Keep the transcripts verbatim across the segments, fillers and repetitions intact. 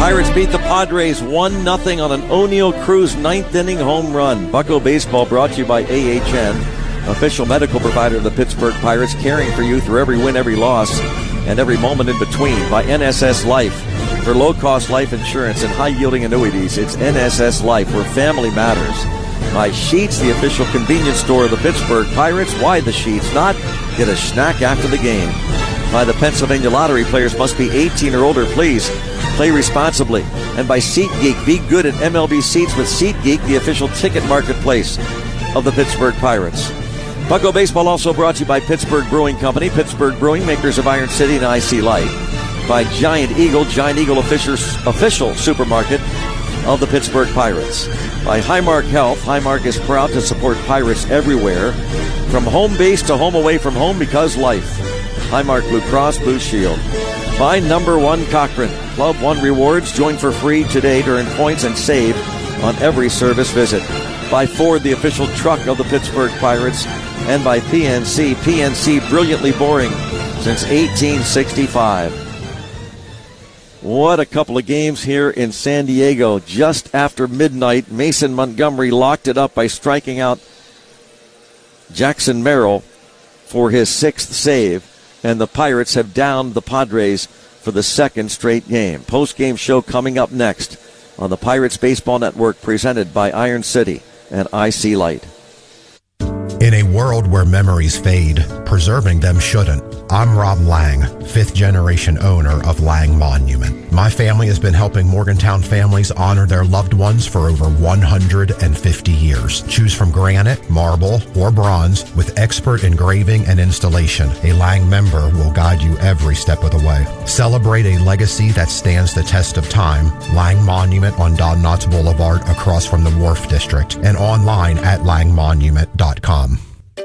Pirates beat the Padres one nothing on an O'Neill Cruz ninth inning home run. Bucko Baseball brought to you by A H N, official medical provider of the Pittsburgh Pirates, caring for you through every win, every loss, and every moment in between. By N S S Life, for low-cost life insurance and high-yielding annuities, it's N S S Life, where family matters. By Sheets, the official convenience store of the Pittsburgh Pirates. Why the Sheets? Not get a snack after the game. By the Pennsylvania Lottery, players must be eighteen or older. Please play responsibly. And by SeatGeek, be good at M L B seats with SeatGeek, the official ticket marketplace of the Pittsburgh Pirates. Bucko Baseball also brought to you by Pittsburgh Brewing Company. Pittsburgh Brewing, makers of Iron City and I C Light. By Giant Eagle, Giant Eagle official, official supermarket of the Pittsburgh Pirates. By Highmark Health, Highmark is proud to support Pirates everywhere, from home base to home away from home, because life. Highmark Blue Cross Blue Shield. By Number One Cochrane, Club One Rewards. Join for free today to earn points and save on every service visit. By Ford, the official truck of the Pittsburgh Pirates. And by P N C, P N C, brilliantly boring since eighteen sixty-five. What a couple of games here in San Diego. Just after midnight, Mason Montgomery locked it up by striking out Jackson Merrill for his sixth save. And the Pirates have downed the Padres for the second straight game. Post-game show coming up next on the Pirates Baseball Network, presented by Iron City and I C Light. In a world where memories fade, preserving them shouldn't. I'm Rob Lang, fifth generation owner of Lang Monument. My family has been helping Morgantown families honor their loved ones for over one hundred fifty years. Choose from granite, marble, or bronze with expert engraving and installation. A Lang member will guide you every step of the way. Celebrate a legacy that stands the test of time. Lang Monument on Don Knotts Boulevard across from the Wharf District, and online at lang monument dot com.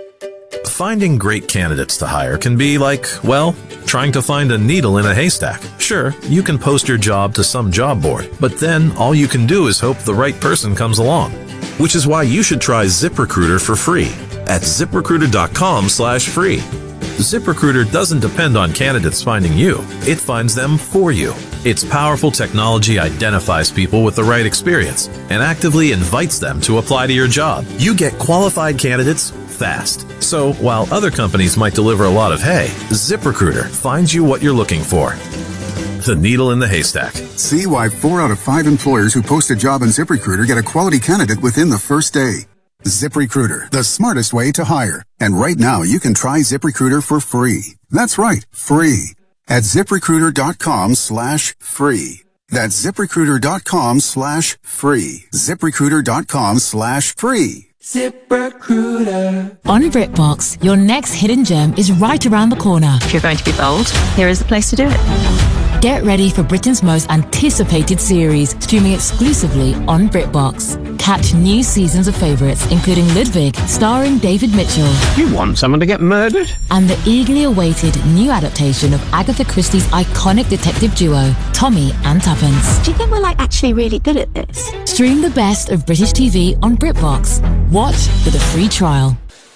Finding great candidates to hire can be like, well, trying to find a needle in a haystack. Sure, you can post your job to some job board, but then all you can do is hope the right person comes along. Which is why you should try ZipRecruiter for free at ziprecruiter.com slash free. ZipRecruiter doesn't depend on candidates finding you. It finds them for you. Its powerful technology identifies people with the right experience and actively invites them to apply to your job. You get qualified candidates fast. So while other companies might deliver a lot of hay, ZipRecruiter finds you what you're looking for. The needle in the haystack. See why four out of five employers who post a job on ZipRecruiter get a quality candidate within the first day. ZipRecruiter, the smartest way to hire. And right now, you can try ZipRecruiter for free. That's right, free. At ZipRecruiter.com slash free. That's ZipRecruiter.com slash free. ZipRecruiter.com slash free. ZipRecruiter. On BritBox, your next hidden gem is right around the corner. If you're going to be bold, here is the place to do it. Get ready for Britain's most anticipated series, streaming exclusively on BritBox. Catch new seasons of favourites, including Ludwig, starring David Mitchell. You want someone to get murdered? And the eagerly awaited new adaptation of Agatha Christie's iconic detective duo, Tommy and Tuppence. Do you think we're like actually really good at this? Stream the best of British T V on BritBox. Watch with a free trial.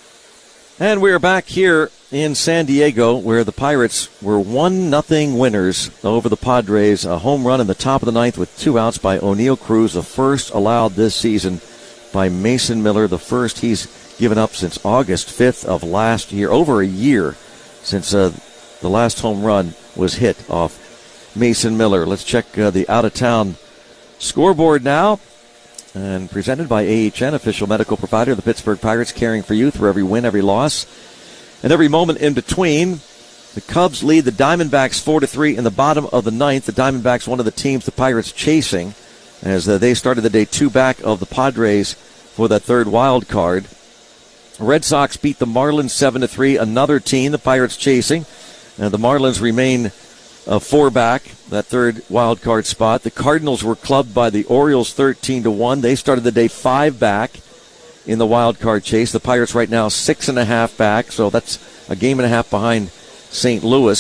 And we're back here in San Diego, where the Pirates were one nothing winners over the Padres. A home run in the top of the ninth with two outs by O'Neill Cruz, the first allowed this season by Mason Miller, the first he's given up since August fifth of last year, over a year since uh, the last home run was hit off Mason Miller. Let's check uh, the out-of-town scoreboard now. And presented by A H N, official medical provider of the Pittsburgh Pirates, caring for you through every win, every loss, and every moment in between. The Cubs lead the Diamondbacks four to three in the bottom of the ninth. The Diamondbacks, one of the teams the Pirates chasing, as uh, they started the day two back of the Padres for that third wild card. Red Sox beat the Marlins seven to three, another team the Pirates chasing. Uh, the Marlins remain Uh, four back, that third wild card spot. The Cardinals were clubbed by the Orioles thirteen to one. They started the day five back in the wild card chase. The Pirates right now six and a half back, so that's a game and a half behind Saint Louis.